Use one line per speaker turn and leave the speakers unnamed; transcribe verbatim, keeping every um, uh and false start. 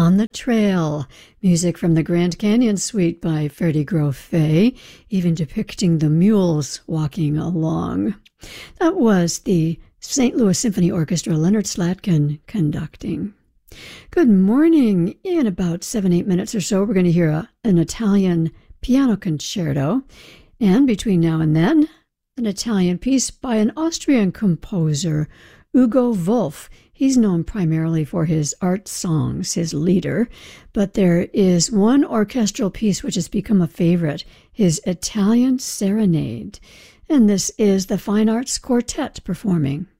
On the Trail, music from the Grand Canyon Suite by Freddie Grofé, even depicting the mules walking along. That was the Saint Louis Symphony Orchestra, Leonard Slatkin conducting. Good morning. In about seven, eight minutes or so, we're going to hear a, an Italian piano concerto. And between now and then, an Italian piece by an Austrian composer, Ugo Wolf. He's known primarily for his art songs, his lieder, but there is one orchestral piece which has become a favorite, his Italian Serenade. And this is the Fine Arts Quartet performing.